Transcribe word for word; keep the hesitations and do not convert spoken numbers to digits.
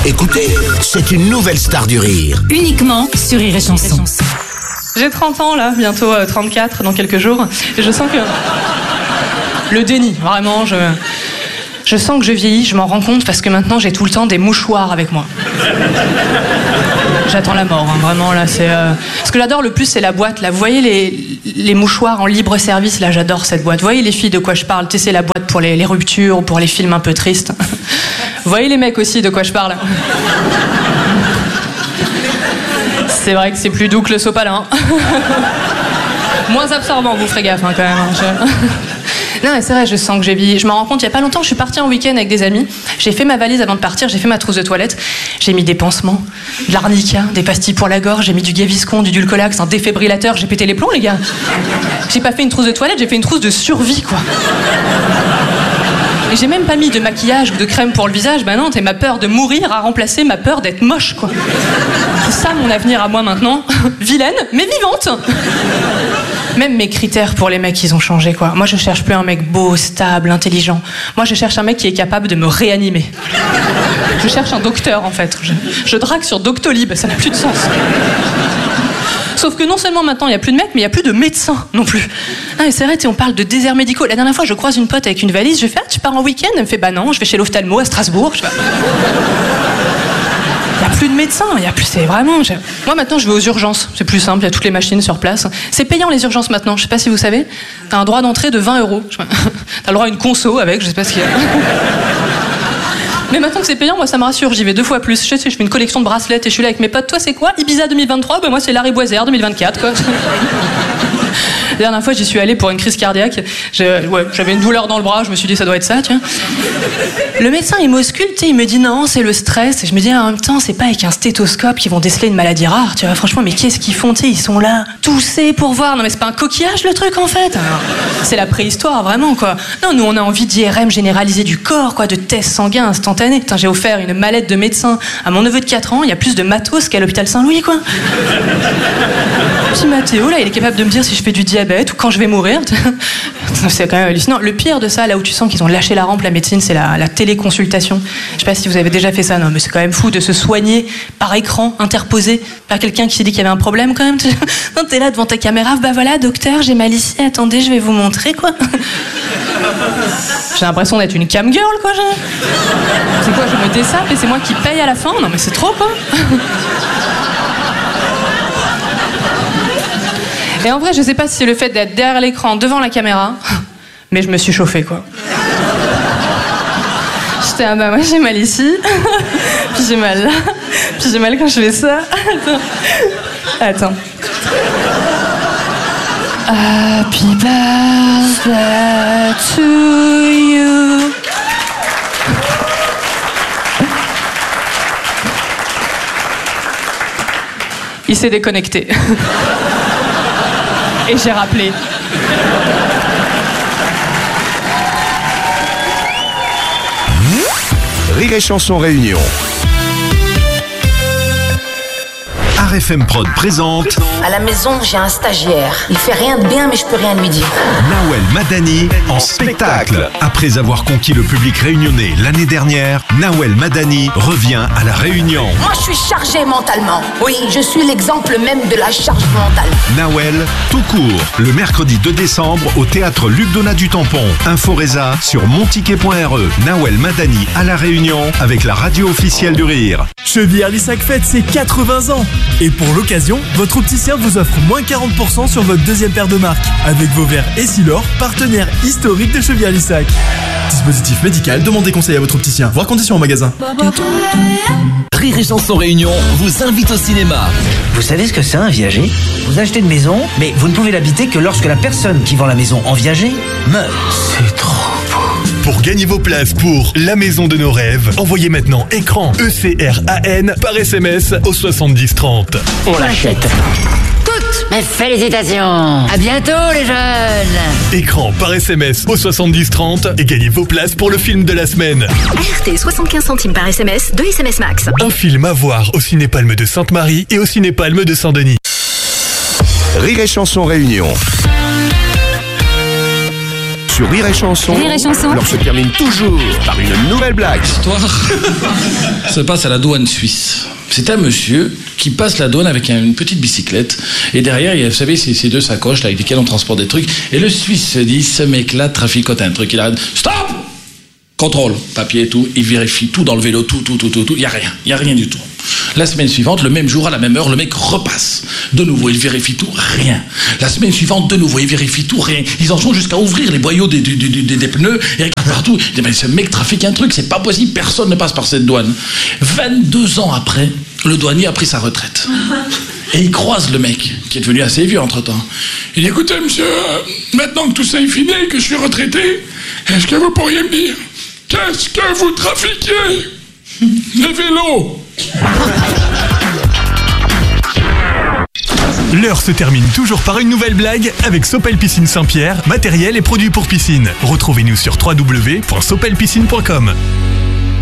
Écoutez, c'est une nouvelle star du rire. Uniquement sur Rire et Chanson. J'ai trente ans là, bientôt euh, trente-quatre dans quelques jours. Et je sens que... Le déni, vraiment, je... Je sens que je vieillis, je m'en rends compte parce que maintenant j'ai tout le temps des mouchoirs avec moi. J'attends la mort, hein, vraiment là, c'est... Euh... Ce que j'adore le plus, c'est la boîte là. Vous voyez les, les mouchoirs en libre service, là, j'adore cette boîte. Vous voyez les filles de quoi je parle, tu sais, c'est la boîte pour les, les ruptures ou pour les films un peu tristes. Vous voyez les mecs aussi de quoi je parle. C'est vrai que c'est plus doux que le sopalin. Moins absorbant, vous ferez gaffe hein, quand même. Hein, je... Non mais c'est vrai, je sens que j'ai vieilli. Je m'en rends compte, il y a pas longtemps, je suis partie en week-end avec des amis. J'ai fait ma valise avant de partir, j'ai fait ma trousse de toilette. J'ai mis des pansements, de l'arnica, des pastilles pour la gorge, j'ai mis du Gaviscon, du Dulcolax, un défibrillateur. J'ai pété les plombs, les gars. J'ai pas fait une trousse de toilette, j'ai fait une trousse de survie, quoi. Et j'ai même pas mis de maquillage ou de crème pour le visage. Bah non, t'es ma peur de mourir a remplacé ma peur d'être moche, quoi. C'est ça mon avenir à moi maintenant. Vilaine, mais vivante. Même mes critères pour les mecs, ils ont changé, quoi. Moi, je cherche plus un mec beau, stable, intelligent. Moi, je cherche un mec qui est capable de me réanimer. Je cherche un docteur, en fait. Je, je drague sur Doctolib, ça n'a plus de sens. Sauf que non seulement maintenant il n'y a plus de mecs, mais il n'y a plus de médecins non plus. Ah, et c'est vrai, on parle de déserts médicaux. La dernière fois, je croise une pote avec une valise, je fais « Ah, tu pars en week-end ?» Elle me fait « Bah non, je vais chez l'ophtalmo à Strasbourg. » Je fais... Il n'y a plus de médecins, il y a plus, c'est vraiment... Je... Moi maintenant je vais aux urgences, c'est plus simple, il y a toutes les machines sur place. C'est payant les urgences maintenant, je sais pas si vous savez. T'as un droit d'entrée de vingt euros. T'as le droit à une conso avec, je sais pas ce qu'il y a. Mais maintenant que c'est payant, moi ça me rassure, j'y vais deux fois plus. Je sais, je fais une collection de bracelets et je suis là avec mes potes. Toi c'est quoi? Ibiza deux mille vingt-trois? Bah moi c'est Larry Boisère deux mille vingt-quatre, quoi. La dernière fois, j'y suis allée pour une crise cardiaque. J'ai, ouais, j'avais une douleur dans le bras, je me suis dit, ça doit être ça, tiens. Le médecin, il m'ausculte, il me dit, non, c'est le stress. Et je me dis, en même temps, c'est pas avec un stéthoscope qu'ils vont déceler une maladie rare, tu vois. Franchement, mais qu'est-ce qu'ils font, tu sais, ils sont là, tousser pour voir. Non, mais c'est pas un coquillage, le truc, en fait. Alors, c'est la préhistoire, vraiment, quoi. Non, nous, on a envie d'I R M généralisé du corps, quoi, de tests sanguins instantanés. Putain, j'ai offert une mallette de médecin à mon neveu de quatre ans, il y a plus de matos qu'à l'hôpital Saint-Louis, quoi. Petit Mathéo, là, il est capable de me dire si je fais du diabète ou quand je vais mourir. C'est quand même hallucinant. Le pire de ça, là où tu sens qu'ils ont lâché la rampe, la médecine, c'est la, la téléconsultation. Je sais pas si vous avez déjà fait ça, non, mais c'est quand même fou de se soigner par écran, interposé par quelqu'un qui s'est dit qu'il y avait un problème, quand même. Non, t'es là devant ta caméra, bah voilà, docteur, j'ai mal ici, attendez, je vais vous montrer, quoi. J'ai l'impression d'être une cam girl, quoi. C'est quoi, je me dessape et c'est moi qui paye à la fin? Non, mais c'est trop, quoi. Et en vrai, je sais pas si c'est le fait d'être derrière l'écran, devant la caméra, mais je me suis chauffée, quoi. J'étais, ah bah moi j'ai mal ici, puis j'ai mal là, puis j'ai mal quand je fais ça. Attends. Attends. Happy birthday to you. Il s'est déconnecté. Et j'ai rappelé. Rire et Chanson Réunion. R F M Prod présente. À la maison, j'ai un stagiaire. Il fait rien de bien, mais je peux rien lui dire. Nawel Madani en spectacle. Après avoir conquis le public réunionnais l'année dernière, Nawel Madani revient à La Réunion. Moi, je suis chargée mentalement. Oui, je suis l'exemple même de la charge mentale. Nawel, tout court, le mercredi deux décembre au théâtre Luc Donat du Tampon. Inforesa sur monticket point r e. Nawel Madani à La Réunion avec la radio officielle du rire. Chevilliers-Lissac fête ses quatre-vingts ans. Et pour l'occasion, votre opticien vous offre moins quarante pour cent sur votre deuxième paire de marques avec vos verres Essilor, partenaire historique de Chevilliers-Lissac. Dispositif médical, demandez conseil à votre opticien. Voir conditions en magasin. Rire et Chanson Réunion vous invite au cinéma. Vous savez ce que c'est un viager? Vous achetez une maison, mais vous ne pouvez l'habiter que lorsque la personne qui vend la maison en viager meurt. C'est trop beau. Pour gagner vos places pour La Maison de nos rêves, envoyez maintenant écran E C R A N par S M S au soixante-dix trente. On l'achète. Toutes mes félicitations. À bientôt les jeunes. Écran par S M S au soixante-dix trente et gagnez vos places pour le film de la semaine. R T soixante-quinze centimes par S M S, deux S M S max. Un film à voir au Ciné-Palme de Sainte-Marie et au Ciné-Palme de Saint-Denis. Rire et Chanson Réunion. sur Rire et Chanson. Rire et Chanson. L'heure se termine toujours par une nouvelle blague. L'histoire se passe à la douane suisse. C'est un monsieur qui passe la douane avec une petite bicyclette. Et derrière, il y a, vous savez, ces, ces deux sacoches là, avec lesquelles on transporte des trucs. Et le Suisse se dit, ce mec-là traficote un truc. Il arrête. Stop! Contrôle. Papier et tout. Il vérifie tout dans le vélo, tout, tout, tout, tout, tout. Il n'y a rien. Il n'y a rien du tout. La semaine suivante, le même jour, à la même heure, le mec repasse. De nouveau, il vérifie tout, rien. La semaine suivante, de nouveau, il vérifie tout, rien. Ils en sont jusqu'à ouvrir les boyaux des, des, des, des, des pneus et regardent partout. Ils disent, mais ce mec trafique un truc, c'est pas possible, personne ne passe par cette douane. vingt-deux ans après, le douanier a pris sa retraite. Et il croise le mec, qui est devenu assez vieux entre-temps. Il dit, écoutez, monsieur, euh, maintenant que tout ça est fini, que je suis retraité, est-ce que vous pourriez me dire, qu'est-ce que vous trafiquez? Le vélo. L'heure se termine toujours par une nouvelle blague avec Sopel Piscine Saint-Pierre, matériel et produits pour piscine. Retrouvez-nous sur w w w point sopel piscine point com.